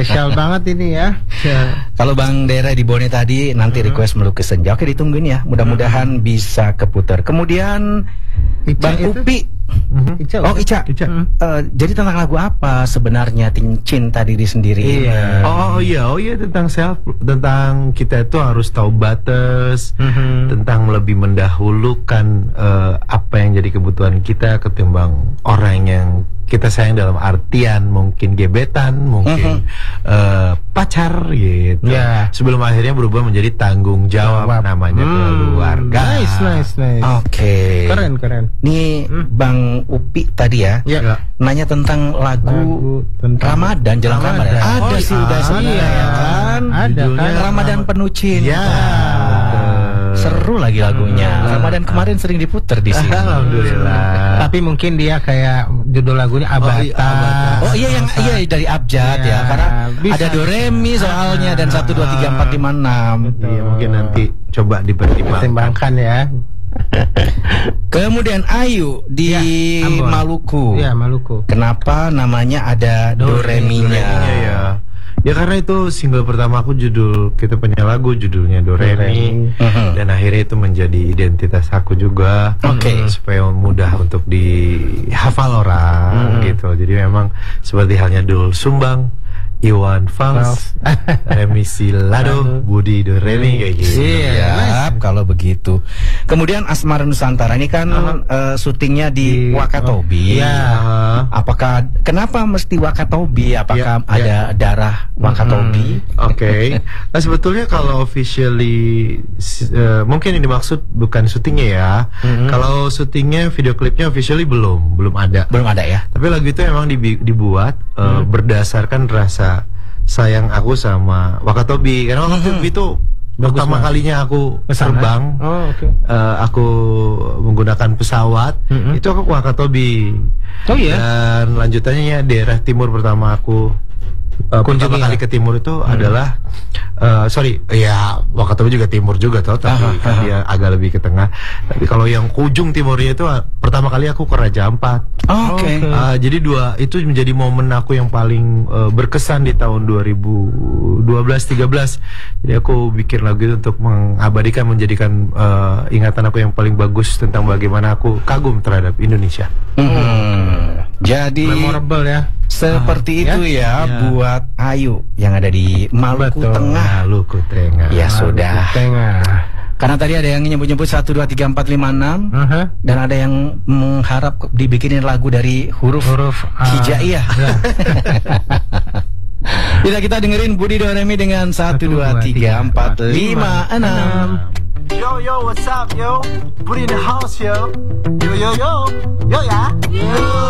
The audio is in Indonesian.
Spesial banget ini ya. Kalau Bang Dera di Bone tadi nanti request melukis senja. Oke, ditungguin ya. Mudah-mudahan bisa keputar. Kemudian Ica Bang itu? Upi. Ica. Ica. Jadi tentang lagu apa sebenarnya Cinta Diri Sendiri? Iya. Oh iya tentang tentang kita itu harus tahu batas, tentang lebih mendahulukan apa yang jadi kebutuhan kita ketimbang orang yang kita sayang dalam artian mungkin gebetan, mungkin pacar gitu. Ya. Sebelum akhirnya berubah menjadi tanggung jawab namanya keluarga. Nice. Oke. Keren. Nih Bang Upi tadi ya, nanya tentang lagu tentang Ramadan, jelang Ramadan. Ada sih udah sebenarnya ya kan. Ada kan. Ramadan Penuh Cinta. Ya. Seru lagi lagunya. Ramadan kemarin sering diputer di sini. Alhamdulillah. Tapi mungkin dia kayak judul lagunya Abata. Oh iya dari abjad ya, karena bisa. ada do re mi soalnya dan 1 2 3 4 5 6. Iya, mungkin nanti coba dipertimbangkan. Pertimbangkan ya. Kemudian Ayu di Ambon. Maluku. Iya, Maluku. Kenapa namanya ada do re mi-nya? Ya karena itu single pertama aku, kita punya lagu judulnya Do Re Mi, dan akhirnya itu menjadi identitas aku juga. Supaya mudah untuk dihafal orang gitu. Jadi memang seperti halnya Dul Sumbang, Iwan Fals, Remi Silado, Budi Do Re Mi kayak gitu. Siap, kalau begitu. Kemudian Asmara Nusantara ini kan syutingnya di Wakatobi. Kenapa mesti Wakatobi? Apakah ada darah Wakatobi? Oke. Nah sebetulnya kalau officially mungkin yang dimaksud bukan syutingnya ya. Kalau syutingnya, video klipnya officially belum ada. Belum ada ya. Tapi lagu itu emang dibuat berdasarkan rasa sayang aku sama Wakatobi. Karena Wakatobi itu pertama kalinya aku terbang, aku menggunakan pesawat, itu aku ke Wakatobi. Dan lanjutannya daerah timur pertama aku pertama kali ke timur itu adalah Wakatobi juga timur juga tapi kan dia agak lebih ke tengah. Tapi kalau yang ke ujung timurnya itu pertama kali aku ke Raja Ampat. Jadi itu menjadi momen aku yang paling berkesan di tahun 2012-13. Jadi aku bikin lagu itu untuk mengabadikan, menjadikan ingatan aku yang paling bagus tentang bagaimana aku kagum terhadap Indonesia. Jadi memorable ya. Seperti itu ya buat Ayu yang ada di Maluku Tengah. Maluku Tengah. Ya sudah. Tengah. Karena tadi ada yang nyebut-nyebut 1 2 3 4 5 6 dan ada yang mengharap dibikinin lagu dari huruf hijaiyah. Kita dengerin Budi Do Re Mi dengan 1 2 3 4 5 6. Yo, what's up, yo? Budi in the house, yo. Yo, ya. Yo.